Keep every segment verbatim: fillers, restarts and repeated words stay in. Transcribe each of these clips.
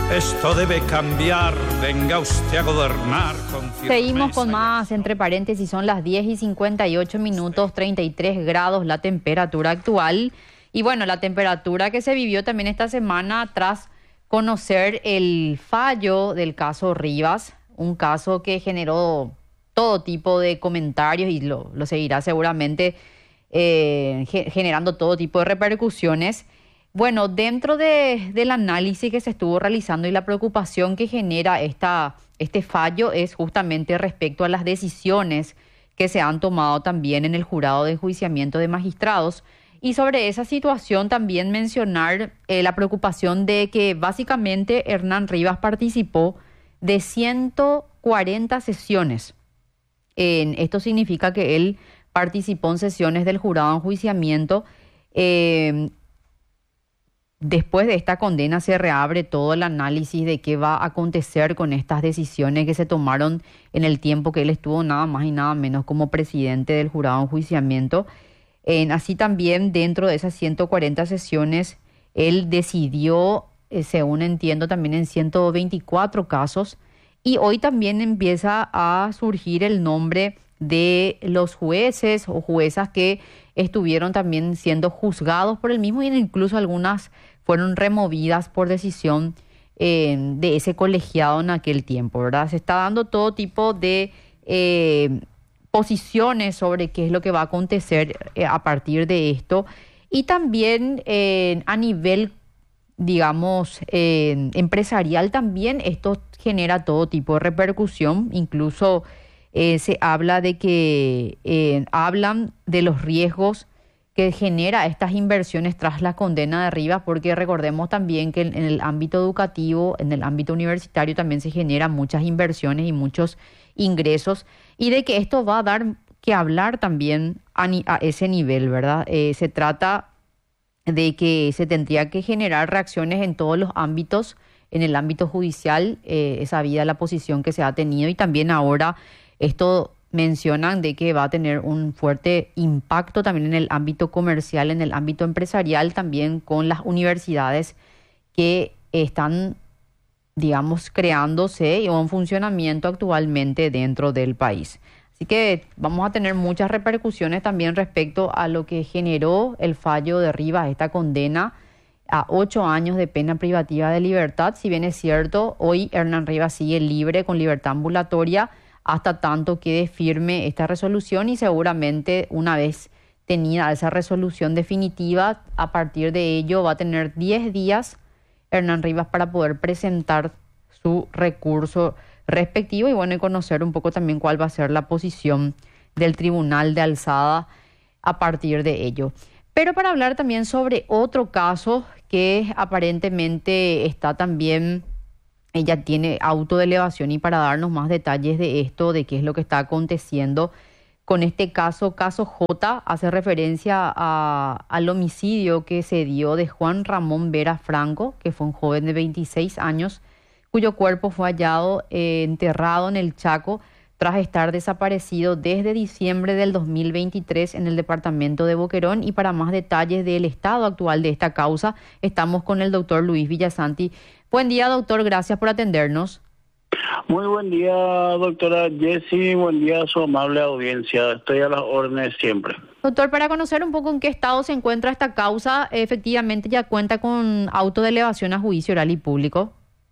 Esto debe cambiar, venga usted a gobernar con firmeza. Seguimos con más, entre paréntesis, son las diez y cincuenta y ocho minutos, treinta y tres grados la temperatura actual. Y bueno, la temperatura que se vivió también esta semana tras conocer el fallo del caso Rivas, un caso que generó todo tipo de comentarios y lo, lo seguirá seguramente eh, ge- generando todo tipo de repercusiones. Bueno, dentro de, del análisis que se estuvo realizando y la preocupación que genera esta, este fallo es justamente respecto a las decisiones que se han tomado también en el jurado de enjuiciamiento de magistrados. Y sobre esa situación también mencionar eh, la preocupación de que básicamente Hernán Rivas participó de ciento cuarenta sesiones. Eh, esto significa que él participó en sesiones del jurado de enjuiciamiento. Eh, Después de esta condena se reabre todo el análisis de qué va a acontecer con estas decisiones que se tomaron en el tiempo que él estuvo nada más y nada menos como presidente del jurado de enjuiciamiento. En, así también dentro de esas ciento cuarenta sesiones, él decidió, eh, según entiendo, también en ciento veinticuatro casos. Y hoy también empieza a surgir el nombre de los jueces o juezas que estuvieron también siendo juzgados por el mismo y incluso algunas fueron removidas por decisión eh, de ese colegiado en aquel tiempo, ¿verdad? Se está dando todo tipo de eh, posiciones sobre qué es lo que va a acontecer eh, a partir de esto y también eh, a nivel, digamos, eh, empresarial también esto genera todo tipo de repercusión, incluso eh, se habla de que eh, hablan de los riesgos que genera estas inversiones tras la condena de Rivas, porque recordemos también que en, en el ámbito educativo, en el ámbito universitario también se generan muchas inversiones y muchos ingresos, y de que esto va a dar que hablar también a, ni, a ese nivel, ¿verdad? Eh, se trata de que se tendría que generar reacciones en todos los ámbitos, en el ámbito judicial, eh, es sabida la posición que se ha tenido y también ahora esto mencionan de que va a tener un fuerte impacto también en el ámbito comercial, en el ámbito empresarial, también con las universidades que están, digamos, creándose o en funcionamiento actualmente dentro del país. Así que vamos a tener muchas repercusiones también respecto a lo que generó el fallo de Rivas, esta condena a ocho años de pena privativa de libertad. Si bien es cierto, hoy Hernán Rivas sigue libre con libertad ambulatoria hasta tanto quede firme esta resolución y seguramente una vez tenida esa resolución definitiva, a partir de ello va a tener diez días Hernán Rivas para poder presentar su recurso respectivo y bueno, y conocer un poco también cuál va a ser la posición del Tribunal de Alzada a partir de ello. Pero para hablar también sobre otro caso que aparentemente está también, ella tiene auto de elevación y para darnos más detalles de esto, de qué es lo que está aconteciendo con este caso, caso J, hace referencia a, al homicidio que se dio de Juan Ramón Vera Franco, que fue un joven de veintiséis años, cuyo cuerpo fue hallado eh, enterrado en el Chaco tras estar desaparecido desde diciembre del dos mil veintitrés en el departamento de Boquerón. Y para más detalles del estado actual de esta causa, estamos con el doctor Luis Villasanti. Buen día, doctor, gracias por atendernos. Muy buen día, doctora Jessie, buen día a su amable audiencia. Estoy a las órdenes siempre. Doctor, para conocer un poco en qué estado se encuentra esta causa, efectivamente ya cuenta con auto de elevación a juicio oral y público.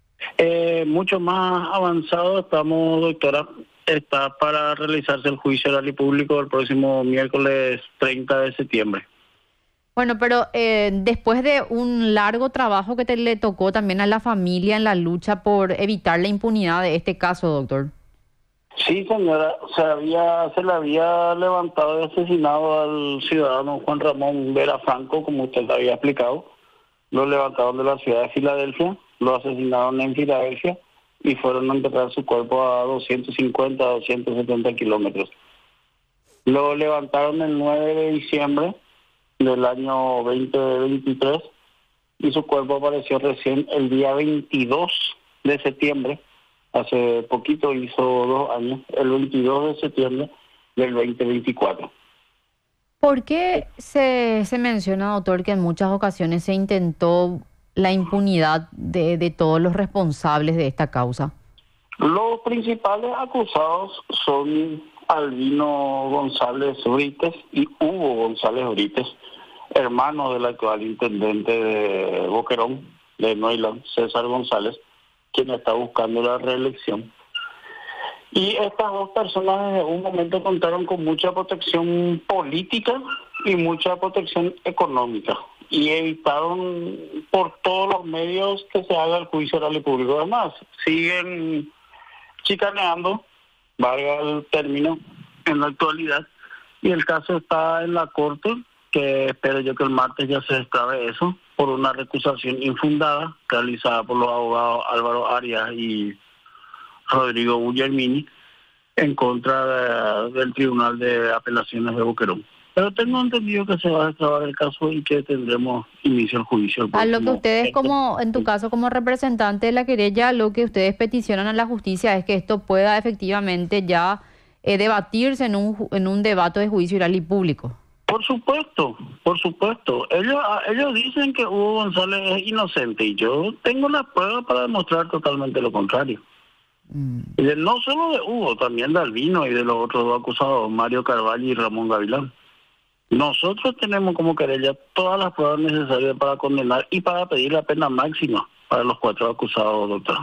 Eh, mucho más avanzado estamos, doctora. Está para realizarse el juicio oral y público el próximo miércoles treinta de septiembre. Bueno, pero eh, después de un largo trabajo que te le tocó también a la familia en la lucha por evitar la impunidad de este caso, doctor. Sí, señora, se había, se le había levantado y asesinado al ciudadano Juan Ramón Vera Franco, como usted le había explicado. Lo levantaron de la ciudad de Filadelfia, lo asesinaron en Filadelfia y fueron a enterrar su cuerpo a doscientos cincuenta, doscientos setenta kilómetros. Lo levantaron el nueve de diciembre del año veinte veintitrés y su cuerpo apareció recién el día veintidós de septiembre, hace poquito, hizo dos años, el veintidós de septiembre del veinte veinticuatro. ¿Por qué se, se menciona, doctor, que en muchas ocasiones se intentó la impunidad de, de todos los responsables de esta causa? Los principales acusados son Albino González Brites y Hugo González Brites, hermano del actual intendente de Boquerón, de Neuland, César González, quien está buscando la reelección. Y estas dos personas en un momento contaron con mucha protección política y mucha protección económica, y evitaron por todos los medios que se haga el juicio oral y público. Además, siguen chicaneando, valga el término, en la actualidad, y el caso está en la corte, que espero yo que el martes ya se destrabe eso, por una recusación infundada realizada por los abogados Álvaro Arias y Rodrigo Guglielmini en contra de, del Tribunal de Apelaciones de Boquerón. Pero tengo entendido que se va a destrabar el caso y que tendremos inicio el juicio. A lo que ustedes, como en tu caso como representante de la querella, lo que ustedes peticionan a la justicia es que esto pueda efectivamente ya eh, debatirse en un en un debate de juicio oral y público. Por supuesto, por supuesto. Ellos ellos dicen que Hugo González es inocente y yo tengo las pruebas para demostrar totalmente lo contrario. Mm. Y de, no solo de Hugo, también de Albino y de los otros dos acusados, Mario Carvalho y Ramón Gavilán. Nosotros tenemos como querella todas las pruebas necesarias para condenar y para pedir la pena máxima para los cuatro acusados, doctora.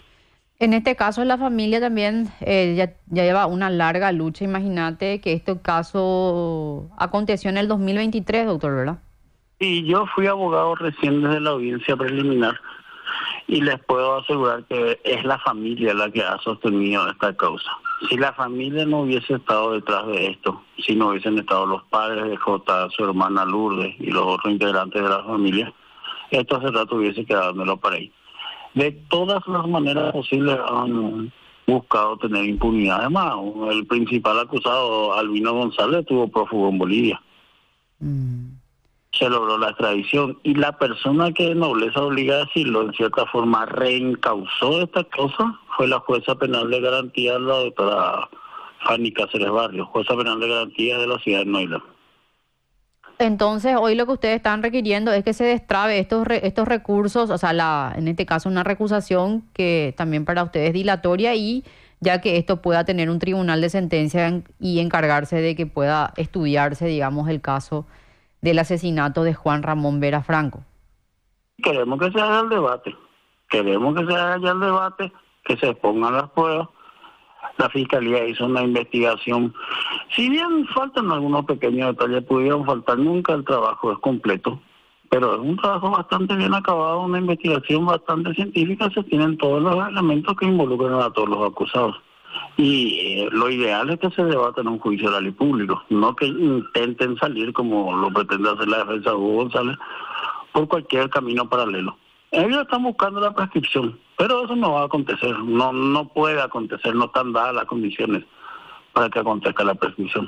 En este caso, la familia también eh, ya, ya lleva una larga lucha. Imagínate que este caso aconteció en el dos mil veintitrés, doctor, ¿verdad? Sí, yo fui abogado recién desde la audiencia preliminar y les puedo asegurar que es la familia la que ha sostenido esta causa. Si la familia no hubiese estado detrás de esto, si no hubiesen estado los padres de Jota, su hermana Lourdes y los otros integrantes de la familia, esto hace rato hubiese quedado en para ahí. De todas las maneras posibles han buscado tener impunidad. Además, el principal acusado, Albino González, estuvo prófugo en Bolivia. Mm. Se logró la extradición y la persona que de nobleza obliga a decirlo, en cierta forma, reencausó esta cosa, fue la jueza penal de garantía, la doctora Fanny Cáceres Barrios, jueza penal de garantía de la ciudad de Neuland. Entonces, hoy lo que ustedes están requiriendo es que se destrabe estos re, estos recursos, o sea, la en este caso una recusación que también para ustedes es dilatoria, y ya que esto pueda tener un tribunal de sentencia en, y encargarse de que pueda estudiarse, digamos, el caso del asesinato de Juan Ramón Vera Franco. Queremos que se haga el debate, queremos que se haga ya el debate, que se expongan las pruebas. La Fiscalía hizo una investigación. Si bien faltan algunos pequeños detalles, pudieron faltar, nunca el trabajo es completo, pero es un trabajo bastante bien acabado, una investigación bastante científica, se tienen todos los elementos que involucran a todos los acusados. Y eh, lo ideal es que se debata en un juicio oral y público, no que intenten salir, como lo pretende hacer la defensa de Hugo González, por cualquier camino paralelo. Ellos están buscando la prescripción, pero eso no va a acontecer, no no puede acontecer, no están dadas las condiciones para que acontezca la prescripción.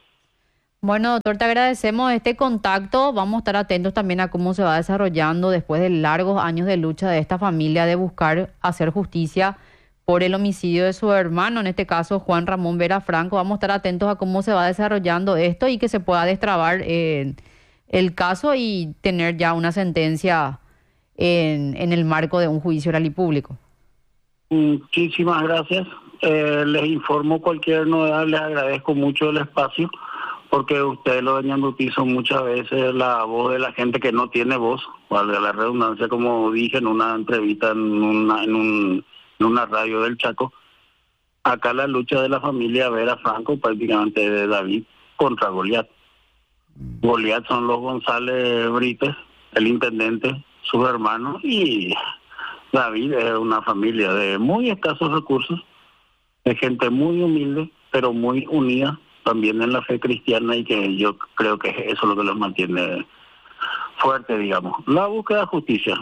Bueno, doctor, te agradecemos este contacto. Vamos a estar atentos también a cómo se va desarrollando después de largos años de lucha de esta familia de buscar hacer justicia por el homicidio de su hermano, en este caso Juan Ramón Vera Franco. Vamos a estar atentos a cómo se va desarrollando esto y que se pueda destrabar eh, el caso y tener ya una sentencia En, en el marco de un juicio oral y público. Muchísimas gracias. Eh, les informo cualquier novedad, les agradezco mucho el espacio, porque ustedes lo venían de utilizar muchas veces la voz de la gente que no tiene voz, valga la redundancia, como dije en una entrevista en una, en, un, en una radio del Chaco. Acá la lucha de la familia Vera Franco, prácticamente de David contra Goliat. Goliat son los González Brites, el intendente, sus hermanos, y David es una familia de muy escasos recursos, de gente muy humilde, pero muy unida también en la fe cristiana, y que yo creo que eso es lo que los mantiene fuerte, digamos. La búsqueda de justicia,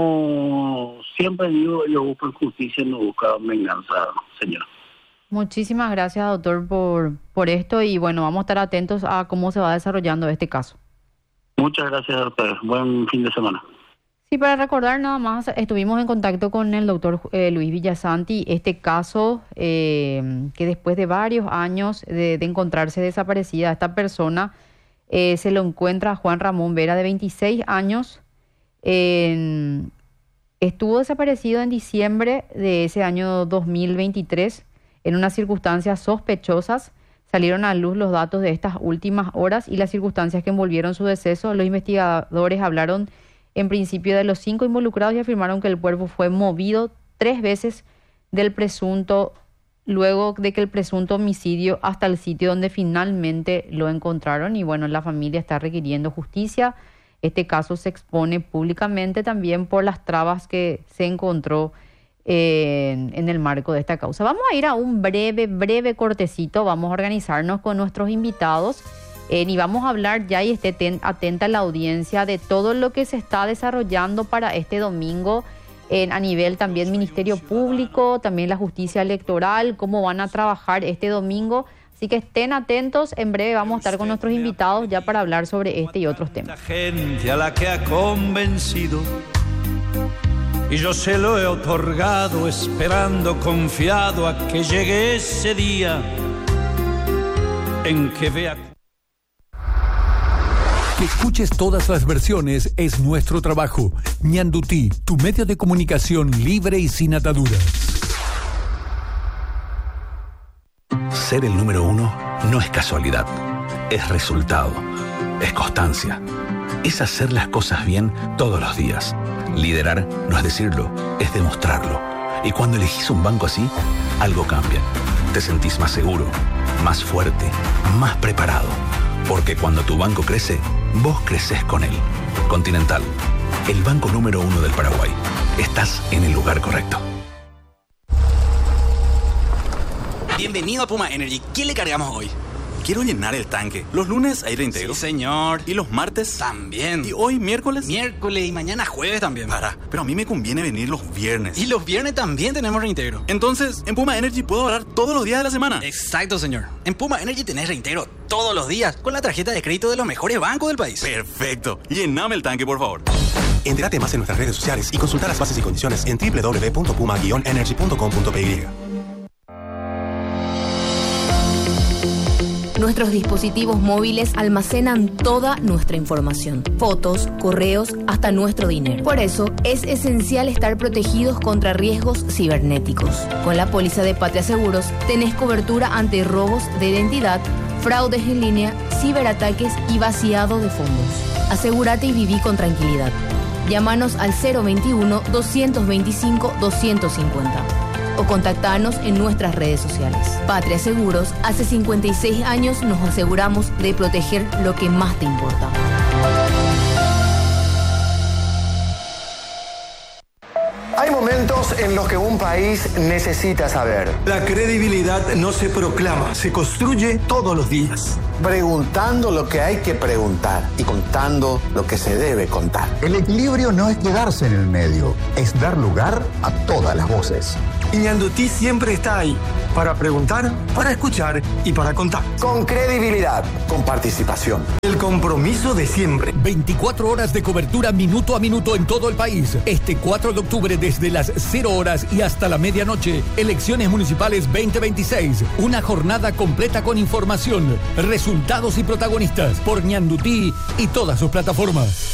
como siempre digo, ellos buscan justicia, no buscan venganza, señor. Muchísimas gracias, doctor, por, por esto, y bueno, vamos a estar atentos a cómo se va desarrollando este caso. Muchas gracias a ustedes. Buen fin de semana. Sí, para recordar nada más, estuvimos en contacto con el doctor eh, Luis Villasanti. Este caso, eh, que después de varios años de, de encontrarse desaparecida esta persona, eh, se lo encuentra Juan Ramón Vera, de veintiséis años, En, estuvo desaparecido en diciembre de ese año dos mil veintitrés en unas circunstancias sospechosas. Salieron a luz los datos de estas últimas horas y las circunstancias que envolvieron su deceso. Los investigadores hablaron en principio de los cinco involucrados y afirmaron que el cuerpo fue movido tres veces del presunto, luego de que el presunto homicidio, hasta el sitio donde finalmente lo encontraron. Y bueno, la familia está requiriendo justicia. Este caso se expone públicamente también por las trabas que se encontró eh, en, en el marco de esta causa. Vamos a ir a un breve, breve cortecito. Vamos a organizarnos con nuestros invitados eh, y vamos a hablar ya, y esté ten, atenta la audiencia, de todo lo que se está desarrollando para este domingo eh, a nivel también Ministerio Público, también la justicia electoral, cómo van a trabajar este domingo. Así que estén atentos, en breve vamos a estar con nuestros invitados ya para hablar sobre este y otros temas. La gente a la que ha convencido, y yo se lo he otorgado esperando confiado a que llegue ese día en que vea. Que escuches todas las versiones es nuestro trabajo. Ñandutí, tu medio de comunicación libre y sin ataduras. Ser el número uno no es casualidad, es resultado, es constancia, es hacer las cosas bien todos los días. Liderar no es decirlo, es demostrarlo. Y cuando elegís un banco así, algo cambia. Te sentís más seguro, más fuerte, más preparado. Porque cuando tu banco crece, vos creces con él. Continental, el banco número uno del Paraguay. Estás en el lugar correcto. Bienvenido a Puma Energy. ¿Qué le cargamos hoy? Quiero llenar el tanque. Los lunes hay reintegro. Sí, señor. ¿Y los martes? También. ¿Y hoy miércoles? Miércoles y mañana jueves también. Para, pero a mí me conviene venir los viernes. Y los viernes también tenemos reintegro. Entonces, en Puma Energy puedo ahorrar todos los días de la semana. Exacto, señor. En Puma Energy tenés reintegro todos los días con la tarjeta de crédito de los mejores bancos del país. Perfecto. Llename el tanque, por favor. Entérate más en nuestras redes sociales y consulta las bases y condiciones en doble u doble u doble u punto puma guion energy punto com punto p y. Nuestros dispositivos móviles almacenan toda nuestra información, fotos, correos, hasta nuestro dinero. Por eso, es esencial estar protegidos contra riesgos cibernéticos. Con la póliza de Patria Seguros, tenés cobertura ante robos de identidad, fraudes en línea, ciberataques y vaciado de fondos. Asegúrate y viví con tranquilidad. Llámanos al cero veintiuno, doscientos veinticinco, doscientos cincuenta. O contactanos en nuestras redes sociales. Patria Seguros, hace cincuenta y seis años nos aseguramos de proteger lo que más te importa. Hay momentos en los que un país necesita saber. La credibilidad no se proclama, se construye todos los días. Preguntando lo que hay que preguntar y contando lo que se debe contar. El equilibrio no es quedarse en el medio, es dar lugar a todas las voces. Y Ñandutí siempre está ahí, para preguntar, para escuchar y para contar. Con credibilidad, con participación. El compromiso de siempre. veinticuatro horas de cobertura minuto a minuto en todo el país. Este cuatro de octubre desde las cero horas y hasta la medianoche. Elecciones municipales veinte veintiséis. Una jornada completa con información, resultados y protagonistas por Ñandutí y todas sus plataformas.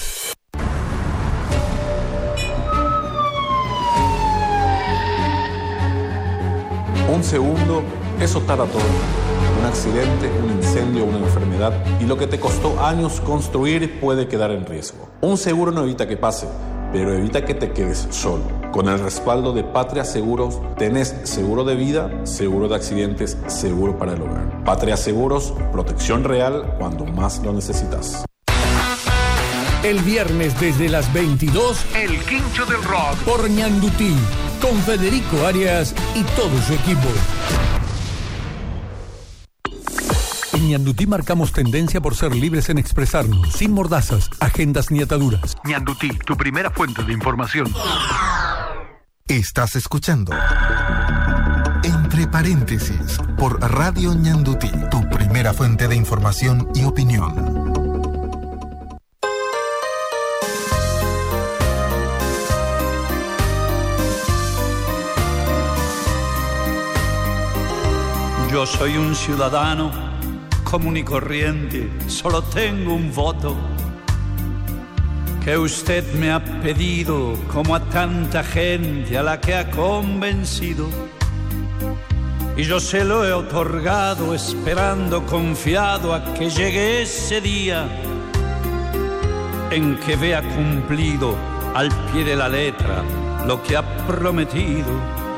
Un segundo, eso tarda todo. Un accidente, un incendio, una enfermedad. Y lo que te costó años construir puede quedar en riesgo. Un seguro no evita que pase, pero evita que te quedes solo. Con el respaldo de Patria Seguros, tenés seguro de vida, seguro de accidentes, seguro para el hogar. Patria Seguros, protección real cuando más lo necesitas. El viernes desde las veintidós, El Quincho del Rock por Ñandutí, con Federico Arias y todo su equipo. En Ñandutí marcamos tendencia por ser libres en expresarnos, sin mordazas, agendas ni ataduras. Ñandutí, tu primera fuente de información. Estás escuchando Entre Paréntesis por Radio Ñandutí, tu primera fuente de información y opinión. Yo soy un ciudadano común y corriente, solo tengo un voto que usted me ha pedido, como a tanta gente a la que ha convencido, y yo se lo he otorgado esperando confiado a que llegue ese día en que vea cumplido al pie de la letra lo que ha prometido.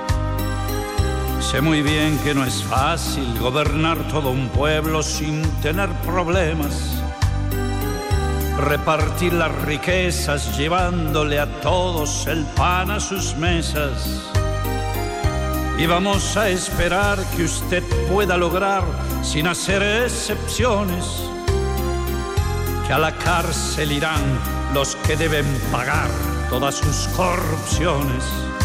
Sé muy bien que no es fácil gobernar todo un pueblo sin tener problemas, repartir las riquezas llevándole a todos el pan a sus mesas. Y vamos a esperar que usted pueda lograr, sin hacer excepciones, que a la cárcel irán los que deben pagar todas sus corrupciones.